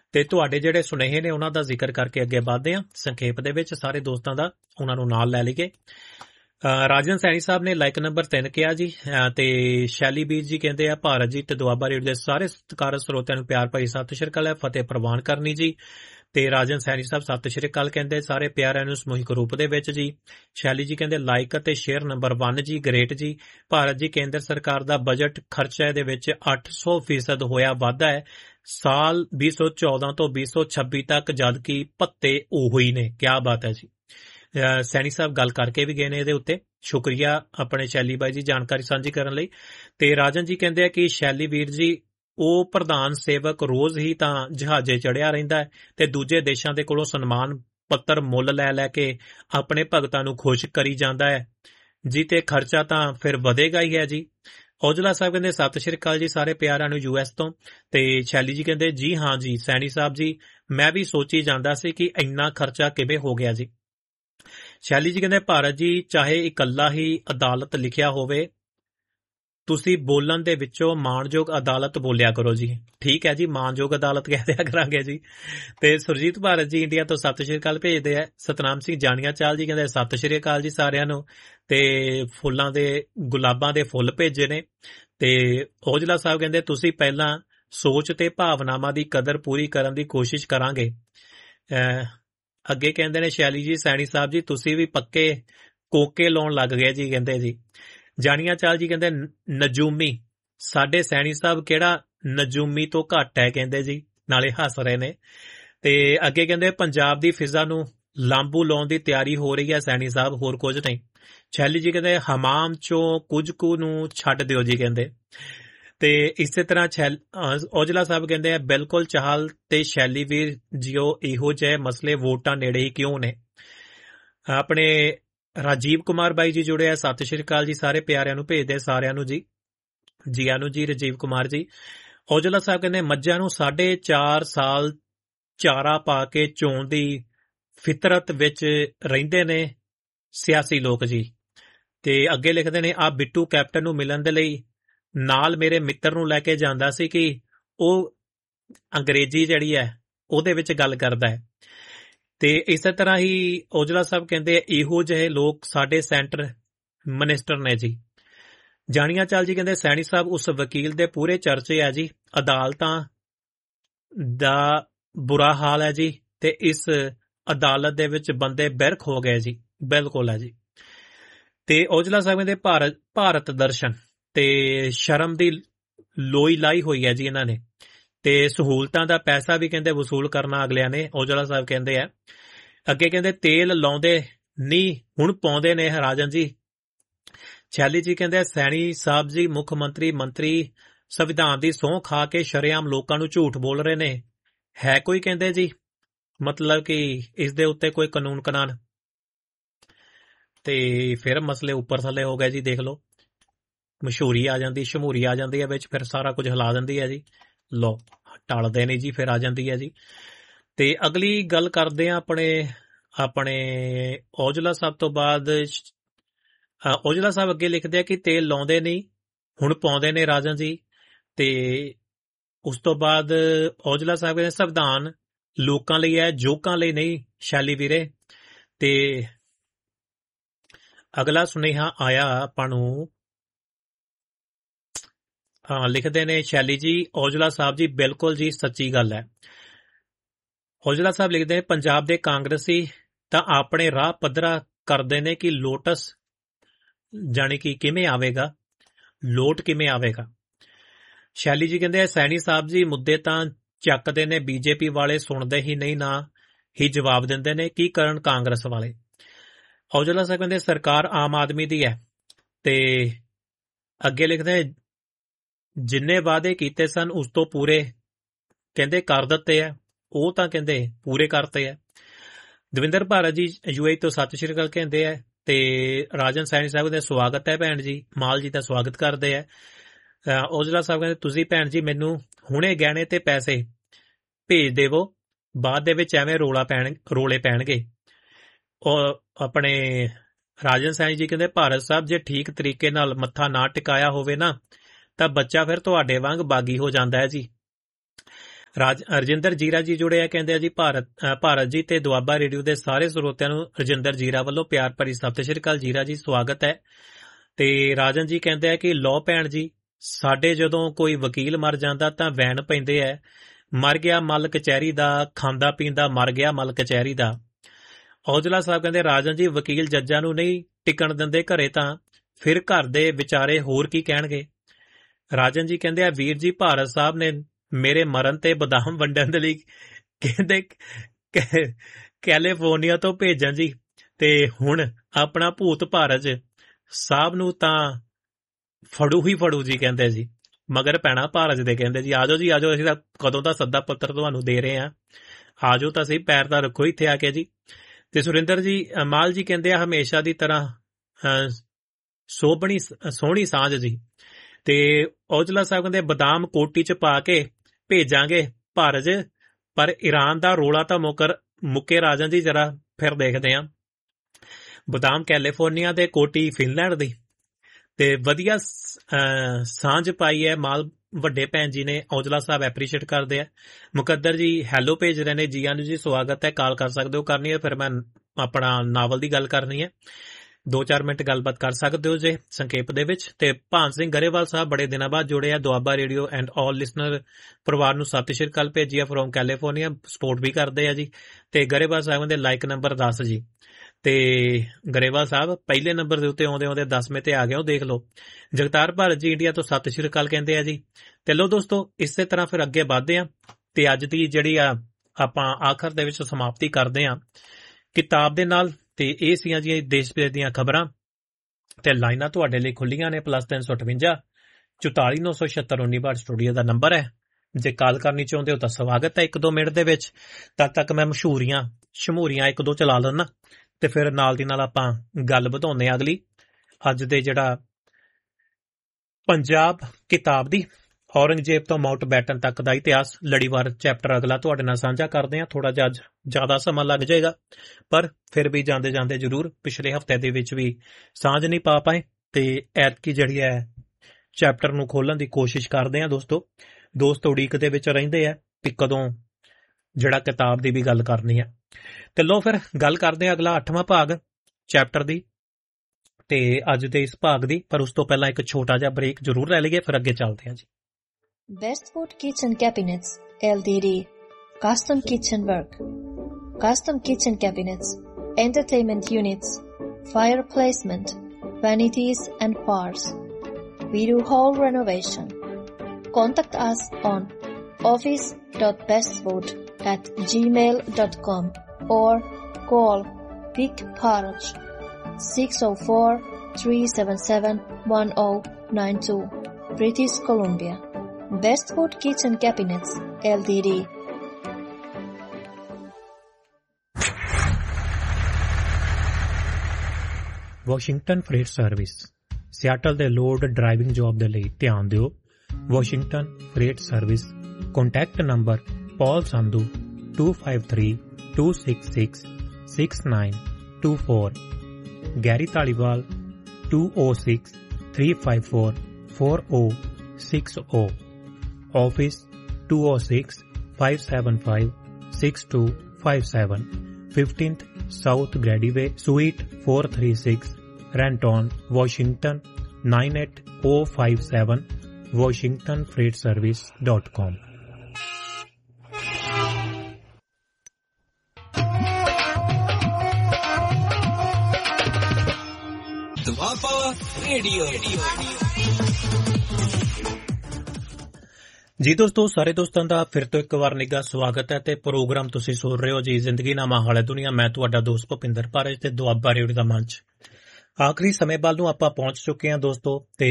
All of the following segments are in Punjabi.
ਤੇ ਤੁਹਾਡੇ ਜਿਹੜੇ ਸੁਨੇਹੇ ਨੇ ਉਹਨਾਂ ਦਾ ਜ਼ਿਕਰ ਕਰਕੇ ਅੱਗੇ ਵਧਦੇ ਹਾਂ ਸੰਖੇਪ ਦੇ ਵਿੱਚ ਸਾਰੇ ਦੋਸਤਾਂ ਦਾ ਉਹਨਾਂ ਨੂੰ ਨਾਲ ਲੈ ਲਈਏ। ਰਾਜਨ ਸੈਣੀ ਸਾਹਿਬ ਨੇ ਲਾਈਕ ਨੰਬਰ 3 ਕਿਹਾ ਜੀ, ਤੇ ਸ਼ੈਲੀ ਵੀਰ ਜੀ ਕਹਿੰਦੇ ਆ ਭਾਰਤ ਜੀ ਤੇ ਦੁਆਬਾ ਰੇਡੀਓ ਦੇ ਸਾਰੇ ਸਤਿਕਾਰਤ ਸਰੋਤਿਆਂ ਨੂੰ ਪਿਆਰ ਭਰੀ ਸਤਿ ਸ਼੍ਰੀ ਅਕਾਲ ਹੈ, ਫਤਿਹ ਪ੍ਰਵਾਨ ਕਰਨੀ ਜੀ। ਤੇ ਰਾਜਨ ਸੈਣੀ ਸਾਹਿਬ ਸਤਿ ਸ਼੍ਰੀ ਅਕਾਲ ਕਹਿੰਦੇ ਸਾਰੇ ਪਿਆਰਿਆਂ ਨੂੰ ਸਮੂਹਿਕ ਰੂਪ ਦੇ ਵਿੱਚ ਜੀ। ਸ਼ੈਲੀ ਜੀ ਕਹਿੰਦੇ ਲਾਈਕ ਅਤੇ ਸ਼ੇਅਰ ਨੰਬਰ 1 ਜੀ, ਗ੍ਰੇਟ ਜੀ। ਭਾਰਤ ਜੀ ਕੇਂਦਰ ਸਰਕਾਰ ਦਾ ਬਜਟ ਖਰਚਾ ਦੇ ਵਿੱਚ 800% ਹੋਇਆ ਵਾਧਾ ਹੈ ਸਾਲ 2014 ਤੋਂ 2026 ਤੱਕ, ਜਦ ਕਿ ਭੱਤੇ ਉਹੋ ਹੀ ਨੇ। ਕਿਆ ਬਾਤ ਹੈ ਜੀ। ਸੈਣੀ ਸਾਹਿਬ ਗੱਲ ਕਰਕੇ ਵੀ ਗਏ ਨੇ ਇਹਦੇ ਉੱਤੇ, ਸ਼ੁਕਰੀਆ ਆਪਣੇ ਸ਼ੈਲੀ ਬਾਈ ਜੀ ਜਾਣਕਾਰੀ ਸਾਂਝੀ ਕਰਨ ਲਈ। ਤੇ ਰਾਜਨ ਜੀ ਕਹਿੰਦੇ ਆ ਕਿ ਸ਼ੈਲੀ ਵੀਰ ਜੀ ਉਹ ਪ੍ਰਧਾਨ ਸੇਵਕ ਰੋਜ਼ ਹੀ ਤਾਂ ਜਹਾਜ਼ੇ ਚੜਿਆ ਰਹਿੰਦਾ ਹੈ ਤੇ ਦੂਜੇ ਦੇਸ਼ਾਂ ਦੇ ਕੋਲੋਂ ਸਨਮਾਨ ਪੱਤਰ ਮੁੱਲ ਲੈ ਲੈ ਕੇ ਆਪਣੇ ਭਗਤਾਂ ਨੂੰ ਖੁਸ਼ ਕਰੀ ਜਾਂਦਾ ਹੈ ਜੀ, ਤੇ ਖਰਚਾ ਤਾਂ ਫਿਰ ਵਧੇਗਾ ਹੀ ਹੈ ਜੀ। ਔਜਲਾ ਸਾਹਿਬ ਕਹਿੰਦੇ ਸਤਿ ਸ਼੍ਰੀ ਅਕਾਲ ਜੀ ਸਾਰੇ ਪਿਆਰਿਆਂ ਨੂੰ US ਤੋਂ। ਤੇ ਸ਼ੈਲੀ ਜੀ ਕਹਿੰਦੇ ਜੀ ਹਾਂ ਜੀ ਸੈਣੀ ਸਾਹਿਬ ਜੀ, ਮੈਂ ਵੀ ਸੋਚੀ ਜਾਂਦਾ ਸੀ ਕਿ ਇੰਨਾ ਖਰਚਾ ਕਿਵੇਂ ਹੋ ਗਿਆ ਜੀ। ਸ਼ੈਲੀ ਜੀ ਕਹਿੰਦੇ ਭਾਰਤ ਜੀ ਚਾਹੇ ਇਕੱਲਾ ਹੀ ਅਦਾਲਤ ਲਿਖਿਆ ਹੋਵੇ, ਤੁਸੀਂ ਬੋਲਣ ਦੇ ਵਿੱਚੋਂ ਮਾਣਯੋਗ ਅਦਾਲਤ ਬੋਲਿਆ ਕਰੋ ਜੀ। ਠੀਕ ਹੈ ਜੀ, ਮਾਣਯੋਗ ਅਦਾਲਤ ਕਹਿ ਦਿਆ ਕਰਾਂਗੇ ਜੀ। ਤੇ ਸੁਰਜੀਤ ਭਾਰਤ ਜੀ ਇੰਡੀਆ ਤੋਂ ਸਤਿ ਸ਼੍ਰੀ ਅਕਾਲ ਭੇਜਦੇ ਆ। ਸਤਨਾਮ ਸਿੰਘ ਜਾਣੀਆਂ ਚਾਲ ਜੀ ਕਹਿੰਦੇ ਸਤਿ ਸ਼੍ਰੀ ਅਕਾਲ ਜੀ ਸਾਰਿਆਂ ਨੂੰ। ਤੇ ਫੁੱਲਾਂ ਦੇ ਗੁਲਾਬਾਂ ਦੇ ਫੁੱਲ ਭੇਜੇ ਨੇ। ਤੇ ਔਜਲਾ ਸਾਹਿਬ ਕਹਿੰਦੇ ਤੁਸੀਂ ਪਹਿਲਾਂ ਸੋਚ ਤੇ ਭਾਵਨਾਵਾਂ ਦੀ ਕਦਰ ਪੂਰੀ ਕਰਨ ਦੀ ਕੋਸ਼ਿਸ਼ ਕਰਾਂਗੇ। ਅੱਗੇ ਕਹਿੰਦੇ ਨੇ ਸ਼ੈਲੀ ਜੀ ਸੈਣੀ ਸਾਹਿਬ ਜੀ ਤੁਸੀਂ ਵੀ ਪੱਕੇ ਕੋਕੇ ਲਾਉਣ ਲੱਗ ਗਏ ਜੀ, ਕਹਿੰਦੇ ਜੀ। ਜਾਣੀਆਂ ਚਾਲ ਜੀ ਕਹਿੰਦੇ ਨਜੂਮੀ ਸਾਡੇ ਸੈਣੀ ਸਾਹਿਬ ਕਿਹੜਾ ਨਜੂਮੀ ਤੋਂ ਘੱਟ ਹੈ, ਕਹਿੰਦੇ ਜੀ, ਨਾਲੇ ਹੱਸ ਰਹੇ ਨੇ। ਤੇ ਅੱਗੇ ਕਹਿੰਦੇ ਪੰਜਾਬ ਦੀ ਫਿਜ਼ਾ ਨੂੰ ਲਾਂਬੂ ਲਾਉਣ ਦੀ ਤਿਆਰੀ ਹੋ ਰਹੀ ਹੈ ਸੈਣੀ ਸਾਹਿਬ, ਹੋਰ ਕੁਝ ਨਹੀਂ। ਸ਼ੈਲੀ ਜੀ ਕਹਿੰਦੇ ਹਮਾਮ ਚੋਂ ਕੁਝ ਕੁ ਨੂੰ ਛੱਡ ਦਿਓ ਜੀ, ਕਹਿੰਦੇ। ਤੇ ਇਸੇ ਤਰ੍ਹਾਂ ਔਜਲਾ ਸਾਹਿਬ ਕਹਿੰਦੇ ਆ ਬਿਲਕੁਲ ਚਾਹਲ ਤੇ ਸ਼ੈਲੀ ਵੀਰ ਜੀਓ ਇਹੋ ਜਿਹੇ ਮਸਲੇ ਵੋਟਾਂ ਨੇੜੇ ਹੀ ਕਿਉਂ ਨੇ। ਆਪਣੇ ਰਾਜੀਵ ਕੁਮਾਰ ਬਾਈ ਜੀ ਜੁੜੇ ਆ, ਸਤਿ ਸ਼੍ਰੀ ਅਕਾਲ ਜੀ ਸਾਰੇ ਪਿਆਰਿਆਂ ਨੂੰ ਭੇਜਦੇ ਸਾਰਿਆਂ ਨੂੰ ਜੀ, ਜੀਆਂ ਨੂੰ ਜੀ ਰਾਜੀਵ ਕੁਮਾਰ ਜੀ। ਔਜਲਾ ਸਾਹਿਬ ਕਹਿੰਦੇ ਮੱਝਾਂ ਨੂੰ 4.5 ਸਾਲ ਚਾਰਾ ਪਾ ਕੇ ਚੋਣ ਦੀ ਫਿਤਰਤ ਵਿੱਚ ਰਹਿੰਦੇ ਨੇ ਸਿਆਸੀ ਲੋਕ ਜੀ। ਤੇ ਅੱਗੇ ਲਿਖਦੇ ਨੇ ਆ ਬਿੱਟੂ ਕੈਪਟਨ ਨੂੰ ਮਿਲਣ ਦੇ ਲਈ ਨਾਲ ਮੇਰੇ ਮਿੱਤਰ ਨੂੰ ਲੈ ਕੇ ਜਾਂਦਾ ਸੀ ਕਿ ਉਹ ਅੰਗਰੇਜ਼ੀ ਜਿਹੜੀ ਹੈ ਉਹਦੇ ਵਿੱਚ ਗੱਲ ਕਰਦਾ ਹੈ। ਤੇ ਇਸੇ ਤਰ੍ਹਾਂ ਹੀ ਔਜਲਾ ਸਾਹਿਬ ਕਹਿੰਦੇ ਇਹੋ ਜਿਹੇ ਲੋਕ ਸਾਡੇ ਸੈਂਟਰ ਮਿਨਿਸਟਰ ਨੇ ਜੀ। ਜਾਣੀਆਂ ਚਾਲ ਜੀ ਕਹਿੰਦੇ ਸੈਣੀ ਸਾਹਿਬ ਉਸ ਵਕੀਲ ਦੇ ਪੂਰੇ ਚਰਚੇ ਆ ਜੀ, ਅਦਾਲਤਾਂ ਦਾ ਬੁਰਾ ਹਾਲ ਹੈ ਜੀ, ਤੇ ਇਸ ਅਦਾਲਤ ਦੇ ਵਿੱਚ ਬੰਦੇ ਬਿਰਖ ਹੋ ਗਏ ਜੀ। ਬਿਲਕੁਲ ਹੈ ਜੀ। ਤੇ ਔਜਲਾ ਸਾਹਿਬ ਕਹਿੰਦੇ ਭਾਰਤ ਦਰਸ਼ਨ ਤੇ ਸ਼ਰਮ ਦੀ ਲੋਈ ਲਾਈ ਹੋਈ ਹੈ ਜੀ ਇਹਨਾਂ ਨੇ, ਤੇ ਸਹੂਲਤਾਂ ਦਾ ਪੈਸਾ ਵੀ ਕਹਿੰਦੇ ਵਸੂਲ ਕਰਨਾ ਅਗਲਿਆਂ ਨੇ। ਔਜਲਾ ਸਾਹਿਬ ਕਹਿੰਦੇ ਆ ਅੱਗੇ ਕਹਿੰਦੇ ਤੇਲ ਲਾਉਂਦੇ ਨਹੀਂ ਹੁਣ ਪਾਉਂਦੇ ਨੇ ਰਾਜਨ ਜੀ। ਸ਼ੈਲੀ ਜੀ ਕਹਿੰਦੇ ਸੈਣੀ ਸਾਹਿਬ ਜੀ ਮੁੱਖ ਮੰਤਰੀ ਸੰਵਿਧਾਨ ਦੀ ਸਹੁੰ ਖਾ ਕੇ ਸ਼ਰੇਆਮ ਲੋਕਾਂ ਨੂੰ ਝੂਠ ਬੋਲ ਰਹੇ ਨੇ, ਹੈ ਕੋਈ ਕਹਿੰਦੇ ਜੀ ਮਤਲਬ ਕਿ ਇਸ ਦੇ ਉੱਤੇ ਕੋਈ ਕਾਨੂੰਨ ਕਨਾਨ। ਤੇ ਫਿਰ ਮਸਲੇ ਉੱਪਰ ਥੱਲੇ ਹੋ ਗਏ ਜੀ, ਦੇਖ ਲਓ ਮਸ਼ਹੂਰੀ ਆ ਜਾਂਦੀ, ਸ਼ਮੂਰੀ ਆ ਜਾਂਦੀ ਹੈ ਵਿੱਚ, ਫਿਰ ਸਾਰਾ ਕੁਝ ਹਿਲਾ ਦਿੰਦੀ ਹੈ ਜੀ। ਲੋ ਟਲਦੇ ਨੇ ਜੀ, ਫਿਰ ਆ ਜਾਂਦੀ ਹੈ ਜੀ। ਤੇ ਅਗਲੀ ਗੱਲ ਕਰਦੇ ਆ ਆਪਣੇ ਔਜਲਾ ਸਾਹਿਬ ਤੋਂ ਬਾਅਦ। ਔਜਲਾ ਸਾਹਿਬ ਅੱਗੇ ਲਿਖਦੇ ਆ ਕਿ ਤੇਲ ਲਾਉਂਦੇ ਨਹੀਂ ਹੁਣ ਪਾਉਂਦੇ ਨੇ ਰਾਜਨ ਜੀ। ਤੇ ਉਸ ਤੋਂ ਬਾਅਦ ਔਜਲਾ ਸਾਹਿਬ ਕਹਿੰਦੇ ਸੰਵਿਧਾਨ ਲੋਕਾਂ ਲਈ ਹੈ, ਜੋਕਾਂ ਲਈ ਨਹੀਂ ਸ਼ੈਲੀ ਵੀਰੇ। ਤੇ ਅਗਲਾ ਸੁਨੇਹਾ ਆਇਆ ਆਪਾਂ ਨੂੰ, ਲਿਖਦੇ ਨੇ ਸ਼ੈਲੀ ਜੀ ਔਜਲਾ ਸਾਹਿਬ ਜੀ ਬਿਲਕੁਲ ਜੀ ਸੱਚੀ ਗੱਲ ਹੈ। ਔਜਲਾ ਸਾਹਿਬ ਲਿਖਦੇ ਪੰਜਾਬ ਦੇ ਕਾਂਗਰਸੀ ਤਾਂ ਆਪਣੇ ਰਾਹ ਪੱਧਰਾ ਕਰਦੇ ਨੇ ਕਿ ਲੋਟਸ ਜਾਣੀ ਕਿ ਕਿਵੇਂ ਆਵੇਗਾ, ਲੋਟ ਕਿਵੇਂ ਆਵੇਗਾ। ਸ਼ੈਲੀ ਜੀ ਕਹਿੰਦੇ ਸੈਣੀ ਸਾਹਿਬ ਜੀ ਮੁੱਦੇ ਤਾਂ ਚੱਕਦੇ ਨੇ, ਬੀਜੇਪੀ ਵਾਲੇ ਸੁਣਦੇ ਹੀ ਨਹੀਂ, ਨਾ ਹੀ ਜਵਾਬ ਦਿੰਦੇ ਨੇ, ਕੀ ਕਰਨ ਕਾਂਗਰਸ ਵਾਲੇ। ਔਜਲਾ ਸਾਹਿਬ ਕਹਿੰਦੇ ਸਰਕਾਰ ਆਮ ਆਦਮੀ ਦੀ ਹੈ। ਤੇ ਅੱਗੇ ਲਿਖਦੇ ਜਿੰਨੇ ਵਾਅਦੇ ਕੀਤੇ ਸਨ ਉਸ ਤੋਂ ਪੂਰੇ ਕਹਿੰਦੇ ਕਰ ਦਿੱਤੇ ਆ, ਉਹ ਤਾਂ ਕਹਿੰਦੇ ਪੂਰੇ ਕਰਤੇ ਆ। ਦਵਿੰਦਰ ਭਾਰਤ ਜੀ UAE ਤੋਂ ਸਤਿ ਸ਼੍ਰੀ ਅਕਾਲ ਕਹਿੰਦੇ ਆ। ਤੇ ਰਾਜਨ ਸੈਣੀ ਸਾਹਿਬ ਦੇ ਸਵਾਗਤ ਹੈ ਭੈਣ ਜੀ, ਮਾਲ ਜੀ ਦਾ ਸਵਾਗਤ ਕਰਦੇ ਆ। ਔਜਲਾ ਸਾਹਿਬ ਕਹਿੰਦੇ ਤੁਸੀਂ ਭੈਣ ਜੀ ਮੈਨੂੰ ਹੁਣੇ ਗਹਿਣੇ ਤੇ ਪੈਸੇ ਭੇਜ ਦੇਵੋ, ਬਾਅਦ ਦੇ ਵਿੱਚ ਐਵੇਂ ਰੋਲੇ ਪੈਣਗੇ। ਆਪਣੇ ਰਾਜਨ ਸੈਣੀ ਜੀ ਕਹਿੰਦੇ ਭਾਰਤ ਸਾਹਿਬ ਜੇ ਠੀਕ ਤਰੀਕੇ ਨਾਲ ਮੱਥਾ ਨਾ ਟਿਕਾਇਆ ਹੋਵੇ ਨਾ ਤਾਂ ਬੱਚਾ ਫਿਰ ਤੁਹਾਡੇ ਵਾਂਗ ਬਾਗੀ ਹੋ ਜਾਂਦਾ ਹੈ ਜੀ। ਰਜਿੰਦਰ ਜੀਰਾ ਜੀ ਜੁੜੇ ਆ, ਕਹਿੰਦੇ ਆ ਜੀ ਭਾਰਤ ਜੀ ਤੇ ਦੁਆਬਾ ਰੇਡੀਓ ਦੇ ਸਾਰੇ ਸਰੋਤਿਆਂ ਨੂੰ ਰਜਿੰਦਰ ਜੀਰਾ ਵੱਲੋਂ ਪਿਆਰ ਭਰੀ ਸਤਿ ਸ਼੍ਰੀ ਅਕਾਲ। ਜੀਰਾ ਜੀ ਸਵਾਗਤ ਹੈ। ਤੇ ਰਾਜਨ ਜੀ ਕਹਿੰਦੇ ਆ ਕਿ ਲੋ ਭੈਣ ਜੀ, ਸਾਡੇ ਜਦੋਂ ਕੋਈ ਵਕੀਲ ਮਰ ਜਾਂਦਾ ਤਾਂ ਵੈਣ ਪੈਂਦੇ ਐ, ਮਰ ਗਿਆ ਮੱਲ ਕਚਹਿਰੀ ਦਾ, ਖਾਂਦਾ ਪੀਂਦਾ ਮਰ ਗਿਆ ਮੱਲ ਕਚਹਿਰੀ ਦਾ। ਔਜਲਾ ਸਾਹਿਬ ਕਹਿੰਦੇ ਰਾਜਨ ਜੀ, ਵਕੀਲ ਜੱਜਾਂ ਨੂੰ ਨਹੀਂ ਟਿਕਣ ਦਿੰਦੇ ਘਰੇ ਤਾਂ ਫਿਰ ਘਰ ਦੇ ਵਿਚਾਰੇ ਹੋਰ ਕੀ ਕਹਿਣਗੇ। ਰਾਜਨ ਜੀ ਕਹਿੰਦੇ ਆ ਵੀਰ ਜੀ, ਭਾਰਤ ਸਾਹਿਬ ਨੇ ਮੇਰੇ ਮਰਨ ਤੇ ਬਦਾਮ ਵੰਡਣ ਦੇ ਲਈ ਕਹਿੰਦੇ ਕੈਲੀਫੋਰਨੀਆ ਤੋਂ ਭੇਜਣ ਜੀ, ਤੇ ਹੁਣ ਆਪਣਾ ਭੂਤ ਭਾਰਤ ਸਾਹਿਬ ਨੂੰ ਤਾਂ ਫੜੂ ਹੀ ਫੜੂ ਜੀ, ਕਹਿੰਦੇ ਜੀ ਮਗਰ ਪੈਣਾ ਭਾਰਤ ਦੇ। ਕਹਿੰਦੇ ਜੀ ਆਜੋ ਜੀ ਆਜੋ, ਅਸੀਂ ਤਾਂ ਕਦੋਂ ਦਾ ਸੱਦਾ ਪੱਤਰ ਤੁਹਾਨੂੰ ਦੇ ਰਹੇ ਹਾਂ, ਆਜੋ ਤਾਂ ਸਹੀ, ਪੈਰ ਤਾਂ ਰੱਖੋ ਇੱਥੇ ਆ ਕੇ ਜੀ। ਤੇ ਸੁਰਿੰਦਰ ਜੀ ਮਾਲ ਜੀ ਕਹਿੰਦੇ ਆ ਹਮੇਸ਼ਾ ਦੀ ਤਰ੍ਹਾਂ ਸੋਹਣੀ ਸਾਂਝ ਜੀ। ਤੇ ਔਜਲਾ ਸਾਹਿਬ ਕਹਿੰਦੇ ਬਦਾਮ ਕੋਟੀ ਚ ਪਾ ਕੇ ਭੇਜਾਂਗੇ ਭਾਰਤ, ਪਰ ਈਰਾਨ ਦਾ ਰੋਲਾ ਤਾਂ ਮੁੱਕੇ ਰਾਜਨ ਜੀ, ਜਰਾ ਫਿਰ ਦੇਖਦੇ ਆ। ਬਦਾਮ ਕੈਲੀਫੋਰਨੀਆ ਦੇ, ਕੋਟੀ ਫਿਨਲੈਂਡ ਦੀ, ਤੇ ਵਧੀਆ ਸਾਂਝ ਪਾਈ ਹੈ ਮਾਲ ਵੱਡੇ ਭੈਣ ਜੀ ਨੇ। ਔਜਲਾ ਸਾਹਿਬ ਐਪਰੀਸ਼ੀਏਟ ਕਰਦੇ ਆ। ਮੁਕੱਦਰ ਜੀ ਹੈਲੋ ਭੇਜ ਰਹੇ ਨੇ, ਜੀਆਂ ਨੂੰ ਜੀ ਸਵਾਗਤ ਹੈ, ਕਾਲ ਕਰ ਸਕਦੇ ਹੋ, ਕਰਨੀ ਹੈ ਫਿਰ ਮੈਂ ਆਪਣਾ ਨਾਵਲ ਦੀ ਗੱਲ ਕਰਨੀ ਹੈ, 2-4 ਮਿੰਟ ਗੱਲਬਾਤ ਕਰ ਸਕਦੇ ਹੋ ਜੇ ਸੰਖੇਪ ਦੇ ਵਿੱਚ। ਤੇ ਭਾਨ ਸਿੰਘ ਗਰੇਵਾਲ ਸਾਹਿਬ ਬੜੇ ਦਿਨਾਂ ਬਾਅਦ ਜੁੜੇ ਆ, Doaba radio and all listener ਪਰਿਵਾਰ ਨੂੰ ਸਤਿ ਸ਼੍ਰੀ ਅਕਾਲ ਭੇਜੀ ਆ ਫਰੋਮ ਕੈਲੀਫੋਰਨੀਆ, ਸਪੋਰਟ ਵੀ ਕਰਦੇ ਆ ਜੀ। ਤੇ ਗਰੇਵਾਲ ਸਾਹਿਬ ਦੇ ਲਾਈਕ ਨੰਬਰ 10 ਜੀ। ਤੇ ਗਰੇਵਾਲ ਸਾਹਿਬ ਪਹਿਲੇ ਨੰਬਰ ਦੇ ਉੱਤੇ ਆਉਂਦੇ 10ਵੇਂ ਤੇ ਆ ਗਏ ਹੋ, ਦੇਖ ਲਓ। ਜਗਤਾਰ ਭਾਰਤ ਜੀ ਇੰਡੀਆ ਤੋਂ ਸਤਿ ਸ਼੍ਰੀ ਅਕਾਲ ਕਹਿੰਦੇ ਆ ਜੀ। ਤੇ ਲੋ ਦੋਸਤੋ, ਇਸੇ ਤਰ੍ਹਾਂ ਫਿਰ ਅੱਗੇ ਵਧਦੇ ਆ ਤੇ ਅੱਜ ਦੀ ਜਿਹੜੀ ਆ ਆਪਾਂ ਆਖਰ ਦੇ ਵਿੱਚ ਸਮਾਪਤੀ ਕਰਦੇ ਆ ਕਿਤਾਬ ਦੇ ਨਾਲ। ਤੇ ਇਹ ਸੀਆਂ ਜੀ ਦੇਸ਼ ਵਿਦੇਸ਼ ਦੀਆਂ ਖਬਰਾਂ, ਤੇ ਲਾਈਨਾਂ ਤੁਹਾਡੇ ਲਈ ਖੁੱਲੀਆਂ ਨੇ। +358 44 976 1962 ਸਟੂਡੀਓ ਦਾ ਨੰਬਰ ਹੈ, ਜੇ ਕਾਲ ਕਰਨੀ ਚਾਹੁੰਦੇ ਹੋ ਤਾਂ ਸਵਾਗਤ ਹੈ 1-2 ਮਿੰਟ ਦੇ ਵਿੱਚ। ਤਦ ਤੱਕ ਮੈਂ ਸ਼ਮੂਰੀਆਂ 1-2 ਚਲਾ ਲੈਣਾ, ਤੇ ਫਿਰ ਨਾਲ ਦੀ ਨਾਲ ਆਪਾਂ ਗੱਲ ਵਧਾਉਂਦੇ ਆ ਅਗਲੀ ਅੱਜ ਦੇ ਜਿਹੜਾ ਪੰਜਾਬ ਕਿਤਾਬ ਦੀ ਔਰੰਗਜ਼ੇਬ ਤੋਂ ਮਾਊਂਟ ਬੈਟਨ ਤੱਕ ਦਾ ਇਤਿਹਾਸ ਲੜੀਵਾਰ ਚੈਪਟਰ ਅਗਲਾ ਤੁਹਾਡੇ ਨਾਲ ਸਾਂਝਾ ਕਰਦੇ ਹਾਂ। ਥੋੜਾ ਜਿਹਾ ਅੱਜ ਜ਼ਿਆਦਾ ਸਮਾਂ ਲੱਗ ਜਾਏਗਾ, ਪਰ ਫਿਰ ਵੀ ਜਾਂਦੇ ਜਾਂਦੇ ਜ਼ਰੂਰ ਪਿਛਲੇ ਹਫ਼ਤੇ ਦੇ ਵਿੱਚ ਵੀ ਸਾਂਝ ਨਹੀਂ ਪਾ ਪਾਏ, ਤੇ ਐਤਕੀ ਜਿਹੜੀ ਹੈ ਚੈਪਟਰ ਨੂੰ ਖੋਲਣ ਦੀ ਕੋਸ਼ਿਸ਼ ਕਰਦੇ ਹਾਂ। ਦੋਸਤ ਉਡੀਕ ਦੇ ਵਿੱਚ ਰਹਿੰਦੇ ਆ ਕਿ ਕਦੋਂ ਜਿਹੜਾ ਕਿਤਾਬ ਦੀ ਵੀ ਗੱਲ ਕਰਨੀ ਹੈ। ਤੇ ਲੋ ਫਿਰ ਗੱਲ ਕਰਦੇ ਹਾਂ ਅਗਲਾ 8ਵਾਂ ਭਾਗ ਚੈਪਟਰ ਦੀ, ਤੇ ਅੱਜ ਦੇ ਇਸ ਭਾਗ ਦੀ। ਪਰ ਉਸ ਤੋਂ ਪਹਿਲਾਂ ਇੱਕ ਛੋਟਾ ਜਿਹਾ ਬ੍ਰੇਕ ਜ਼ਰੂਰ ਲੈ ਲਈਏ, ਫਿਰ ਅੱਗੇ ਚੱਲਦੇ ਹਾਂ ਜੀ। Bestwood Kitchen Cabinets LTD Custom Kitchen Work, Custom Kitchen Cabinets, Entertainment Units, Fire Placement, Vanities and Parts. We do whole renovation. Contact us on office.bestwood@gmail.com or call Vic Parach 604-377-1092, British Columbia. Bestwood Kitchen Cabinets LTD. Washington fret service Seattle ਦੇ ਲੋਡ ਡਰਾਈਵਿੰਗ ਜੌਬ ਦੇ ਲਈ ਧਿਆਨ ਦਿਓ। Washington fret service, contact number ਪੌਲ Sandhu 253-266-6924, Garry Dhaliwal 206-354-4060, office 206-575-6257, 15th South Grady Way, Suite 436, Renton, Washington 98057, WashingtonFreightService.com. Doaba radio. ਜੀ ਦੋਸਤੋ, ਸਾਰੇ ਦੋਸਤਾਂ ਦਾ ਫਿਰ ਤੋਂ ਇੱਕ ਵਾਰ ਨਿੱਘਾ ਸਵਾਗਤ ਹੈ ਤੇ ਪ੍ਰੋਗਰਾਮ ਤੁਸੀਂ ਸੁਣ ਰਹੇ ਹੋ ਜੀ ਜ਼ਿੰਦਗੀ ਨਾ ਮਾਹੌਲ ਹੈ ਦੁਨੀਆ। ਮੈਂ ਤੁਹਾਡਾ ਦੋਸਤ ਭੁਪਿੰਦਰ ਭਾਰਜ ਤੇ ਦੁਆਬਾ ਰੇਡੀਓ ਦਾ ਮੰਚ। ਆਖਰੀ ਸਮੇਂ ਵੱਲ ਨੂੰ ਆਪਾਂ ਪਹੁੰਚ ਚੁੱਕੇ ਹਾਂ ਦੋਸਤੋ। ਤੇ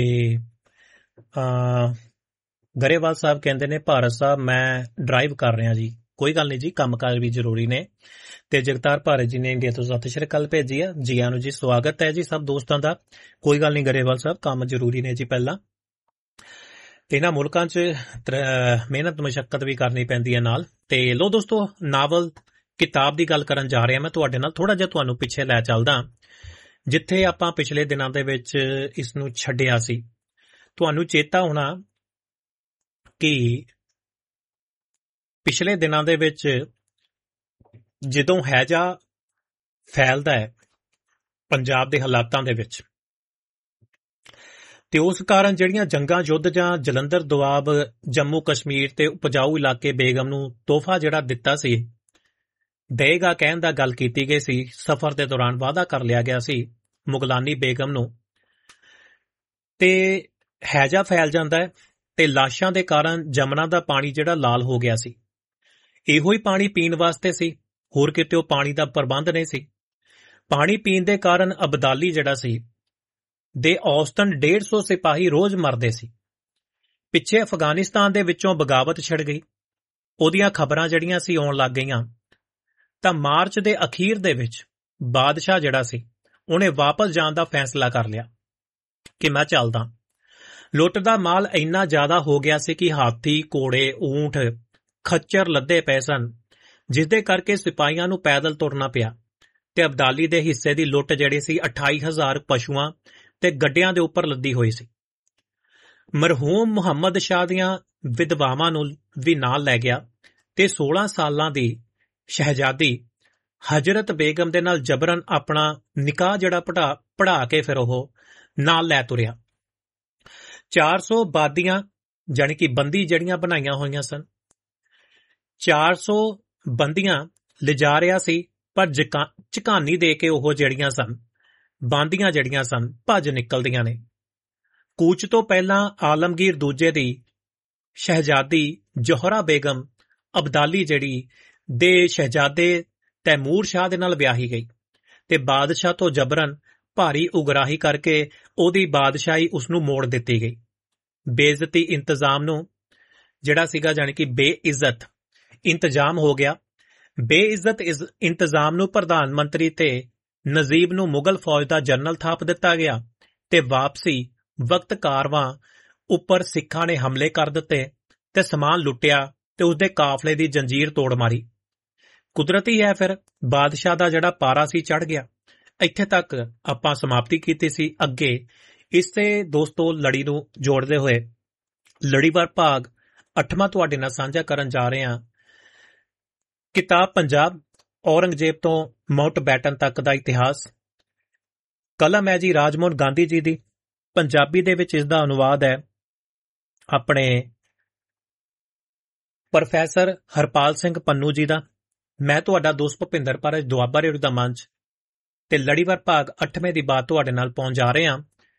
ਗਰੇਵਾਲ ਸਾਹਿਬ ਕਹਿੰਦੇ ਨੇ ਭਾਰਤ ਸਾਹਿਬ ਮੈਂ ਡਰਾਈਵ ਕਰ ਰਿਹਾ ਜੀ। ਕੋਈ ਗੱਲ ਨਹੀਂ ਜੀ, ਕੰਮਕਾਜ ਵੀ ਜ਼ਰੂਰੀ ਨੇ। ਤੇ ਜਗਤਾਰ ਭਾਰਤ ਜੀ ਨੇ ਇੰਡੀਆ ਤੋਂ ਸਤਿ ਸ਼੍ਰੀ ਅਕਾਲ ਭੇਜੀ ਆ। ਜੀ ਆਇਆਂ ਨੂੰ ਜੀ, ਸਵਾਗਤ ਹੈ ਜੀ ਸਭ ਦੋਸਤਾਂ ਦਾ। ਕੋਈ ਗੱਲ ਨਹੀਂ ਗਰੇਵਾਲ ਸਾਹਿਬ, ਕੰਮ ਜ਼ਰੂਰੀ ਨੇ ਜੀ। ਪਹਿਲਾਂ ਇਹਨਾਂ ਮੁਲਕਾਂ 'ਚ ਮਿਹਨਤ ਮੁਸ਼ੱਕਤ ਵੀ ਕਰਨੀ ਪੈਂਦੀ ਹੈ ਨਾਲ। ਤੇ ਲੋ ਦੋਸਤੋ, ਨਾਵਲ ਕਿਤਾਬ ਦੀ ਗੱਲ ਕਰਨ ਜਾ ਰਿਹਾ ਮੈਂ ਤੁਹਾਡੇ ਨਾਲ। ਥੋੜਾ ਜਿਹਾ ਤੁਹਾਨੂੰ ਪਿੱਛੇ ਲੈ ਚੱਲਦਾ, ਜਿੱਥੇ ਆਪਾਂ ਪਿਛਲੇ ਦਿਨਾਂ ਦੇ ਵਿੱਚ ਇਸ ਨੂੰ ਛੱਡਿਆ ਸੀ। ਤੁਹਾਨੂੰ ਚੇਤਾ ਹੋਣਾ ਕਿ ਪਿਛਲੇ ਦਿਨਾਂ ਦੇ ਵਿੱਚ ਜਦੋਂ ਹੈਜਾ ਫੈਲਦਾ ਹੈ ਪੰਜਾਬ ਦੇ ਹਾਲਾਤਾਂ ਦੇ ਵਿੱਚ, ਤੇ ਉਸ ਕਾਰਨ ਜਿਹੜੀਆਂ ਜੰਗਾਂ ਯੁੱਧ ਜਾਂ ਜਲੰਧਰ ਦੁਆਬ ਜੰਮੂ ਕਸ਼ਮੀਰ ਤੇ ਉਪਜਾਊ ਇਲਾਕੇ ਬੇਗਮ ਨੂੰ ਤੋਹਫਾ ਜਿਹੜਾ ਦਿੱਤਾ ਸੀ, ਦੇਗਾ ਕਹਿਣ ਦਾ ਗੱਲ ਕੀਤੀ ਗਈ ਸੀ। ਸਫ਼ਰ ਦੇ ਦੌਰਾਨ ਵਾਅਦਾ ਕਰ ਲਿਆ ਗਿਆ ਸੀ ਮੁਗਲਾਨੀ ਬੇਗਮ ਨੂੰ, ਤੇ ਹੈਜਾ ਫੈਲ ਜਾਂਦਾ ਹੈ ਤੇ ਲਾਸ਼ਾਂ ਦੇ ਕਾਰਨ ਜਮਨਾ ਦਾ ਪਾਣੀ ਜਿਹੜਾ ਲਾਲ ਹੋ ਗਿਆ ਸੀ। ਇਹੋ ਹੀ ਪਾਣੀ ਪੀਣ ਵਾਸਤੇ ਸੀ, ਹੋਰ ਕਿਤੇ ਉਹ ਪਾਣੀ ਦਾ ਪ੍ਰਬੰਧ ਨਹੀਂ ਸੀ। ਪਾਣੀ ਪੀਣ ਦੇ ਕਾਰਨ ਅਬਦਾਲੀ ਜਿਹੜਾ ਸੀ ਦੇ ਔਸਤਨ 150 ਸਿਪਾਹੀ ਰੋਜ਼ ਮਰਦੇ ਸੀ। ਪਿੱਛੇ ਅਫਗਾਨਿਸਤਾਨ ਦੇ ਵਿੱਚੋਂ ਬਗਾਵਤ ਛਿੜ ਗਈ, ਉਹਦੀਆਂ ਖਬਰਾਂ ਜਿਹੜੀਆਂ ਸੀ ਆਉਣ ਲੱਗ ਗਈਆਂ, ਤਾਂ ਮਾਰਚ ਦੇ ਅਖੀਰ ਦੇ ਵਿੱਚ ਬਾਦਸ਼ਾਹ ਜਿਹੜਾ ਸੀ ਉਹਨੇ ਵਾਪਸ ਜਾਣ ਦਾ ਫੈਸਲਾ ਕਰ ਲਿਆ ਕਿ ਮੈਂ ਚੱਲਦਾ। ਲੁੱਟ ਦਾ ਮਾਲ ਇੰਨਾ ਜ਼ਿਆਦਾ ਹੋ ਗਿਆ ਸੀ ਕਿ ਹਾਥੀ, ਘੋੜੇ, ਊਂਠ, ਖੱਚਰ ਲੱਦੇ ਪਏ ਸਨ, ਜਿਸਦੇ ਕਰਕੇ ਸਿਪਾਹੀਆਂ ਨੂੰ ਪੈਦਲ ਤੁਰਨਾ ਪਿਆ। ਤੇ ਅਬਦਾਲੀ ਦੇ ਹਿੱਸੇ ਦੀ ਲੁੱਟ ਜਿਹੜੀ ਸੀ 28,000 ਪਸ਼ੂਆਂ ਤੇ ਗੱਡਿਆਂ ਦੇ ਉੱਪਰ ਲੱਦੀ ਹੋਈ ਸੀ। ਮਰਹੂਮ ਮੁਹੰਮਦ ਸ਼ਾਹ ਦੀਆਂ ਵਿਧਵਾਵਾਂ ਨੂੰ ਵੀ ਨਾਲ ਲੈ ਗਿਆ ਤੇ 16 ਸਾਲਾਂ ਦੀ ਸ਼ਹਿਜ਼ਾਦੀ ਹਜ਼ਰਤ ਬੇਗਮ ਦੇ ਨਾਲ ਜਬਰਨ ਆਪਣਾ ਨਿਕਾਹ ਜਿਹੜਾ ਪੜਾ ਕੇ ਫਿਰ ਉਹ ਨਾਲ ਲੈ ਤੁਰਿਆ। 400 ਬਾਦੀਆਂ ਜਾਣੀ ਕਿ ਬੰਦੀ ਜਿਹੜੀਆਂ ਬਣਾਈਆਂ ਹੋਈਆਂ ਸਨ, 400 ਬੰਦੀਆਂ ਲਿਜਾ ਰਿਹਾ ਸੀ, ਪਰ ਝਕਾਨੀ ਦੇ ਕੇ ਉਹ ਜਿਹੜੀਆਂ ਸਨ ਬਾਂਦੀਆਂ ਜਿਹੜੀਆਂ ਸਨ ਭੱਜ ਨਿਕਲਦੀਆਂ ਨੇ। ਕੂਚ ਤੋਂ ਪਹਿਲਾਂ ਆਲਮਗੀਰ ਦੂਜੇ ਦੀ ਸ਼ਹਿਜ਼ਾਦੀ ਜੋਹਰਾ ਬੇਗਮ ਅਬਦਾਲੀ ਜਿਹੜੀ ਦੇ ਸ਼ਹਿਜ਼ਾਦੇ ਤੈਮੂਰ ਸ਼ਾਹ ਦੇ ਨਾਲ ਵਿਆਹੀ ਗਈ ਤੇ ਬਾਦਸ਼ਾਹ ਤੋਂ ਜਬਰਨ ਭਾਰੀ ਉਗਰਾਹੀ ਕਰਕੇ ਉਹਦੀ ਬਾਦਸ਼ਾਹੀ ਉਸ ਨੂੰ ਮੋੜ ਦਿੱਤੀ ਗਈ। ਬੇਇੱਜ਼ਤੀ ਇੰਤਜ਼ਾਮ ਨੂੰ ਜਿਹੜਾ ਸੀਗਾ ਜਾਣੀ ਕਿ ਬੇਇੱਜ਼ਤ ਇੰਤਜ਼ਾਮ ਹੋ ਗਿਆ। ਬੇਇੱਜ਼ਤ ਇੰਤਜ਼ਾਮ ਨੂੰ ਪ੍ਰਧਾਨ ਮੰਤਰੀ ਤੇ ਨਜ਼ੀਬ ਨੂੰ ਮੁਗਲ ਫੌਜ ਦਾ ਜਨਰਲ ਥਾਪ ਦਿੱਤਾ ਗਿਆ ਤੇ ਵਾਪਸੀ ਵਕਤ ਕਾਰਵਾਂ ਉੱਪਰ ਸਿੱਖਾਂ ਨੇ ਹਮਲੇ ਕਰ ਦਿੱਤੇ ਤੇ ਸਮਾਨ ਲੁੱਟਿਆ ਤੇ ਉਸਦੇ ਕਾਫਲੇ ਦੀ ਜੰਜੀਰ ਤੋੜ ਮਾਰੀ। ਕੁਦਰਤੀ ਹੈ ਫਿਰ ਬਾਦਸ਼ਾਹ ਦਾ ਜਿਹੜਾ ਪਾਰਾ ਸੀ ਚੜ ਗਿਆ। ਇੱਥੇ ਤੱਕ ਆਪਾਂ ਸਮਾਪਤੀ ਕੀਤੀ ਸੀ। ਅੱਗੇ ਇਸੇ ਦੋਸਤੋ ਲੜੀ ਨੂੰ ਜੋੜਦੇ ਹੋਏ ਲੜੀਵਾਰ ਭਾਗ 8ਵਾਂ ਤੁਹਾਡੇ ਨਾਲ ਸਾਂਝਾ ਕਰਨ ਜਾ ਰਹੇ ਹਾਂ। ਕਿਤਾਬ ਪੰਜਾਬ ਔਰੰਗਜ਼ੇਬ ਤੋਂ ਮਾਊਂਟ ਬੈਟਨ ਤੱਕ ਦਾ ਇਤਿਹਾਸ। ਕਲਮ ਹੈ ਜੀ ਰਾਜਮੋਹਨ ਗਾਂਧੀ ਜੀ ਦੀ। ਪੰਜਾਬੀ ਦੇ ਵਿੱਚ ਇਸ ਦਾ ਅਨੁਵਾਦ ਹੈ ਆਪਣੇ ਪ੍ਰੋਫੈਸਰ ਹਰਪਾਲ ਸਿੰਘ ਪੰਨੂ ਜੀ ਦਾ। ਮੈਂ ਤੁਹਾਡਾ ਦੋਸਤ ਭੁਪਿੰਦਰ ਪਾਰਜ ਦੁਆਬਾ ਰੇਡੀਓ ਦਾ ਮੰਚ ਤੇ ਲੜੀਵਾਰ ਭਾਗ 8ਵੇਂ ਦੀ ਬਾਤ ਤੁਹਾਡੇ ਨਾਲ ਪਹੁੰਚ ਜਾ ਰਹੇ ਹਾਂ।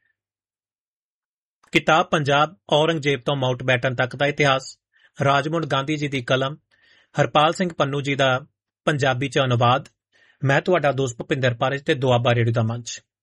ਕਿਤਾਬ ਪੰਜਾਬ ਔਰੰਗਜ਼ੇਬ ਤੋਂ ਮਾਊਂਟ ਬੈਟਨ ਤੱਕ ਦਾ ਇਤਿਹਾਸ, ਰਾਜਮੋਹਨ ਗਾਂਧੀ ਜੀ ਦੀ ਕਲਮ, ਹਰਪਾਲ ਸਿੰਘ ਪੰਨੂ ਜੀ ਦਾ ਪੰਜਾਬੀ ਚ ਅਨੁਵਾਦ। ਮੈਂ ਤੁਹਾਡਾ ਦੋਸਤ ਭੁਪਿੰਦਰ ਪਾਰਜ ਤੇ ਦੁਆਬਾ ਰੇਡੀਓ ਦਾ ਮੰਚ।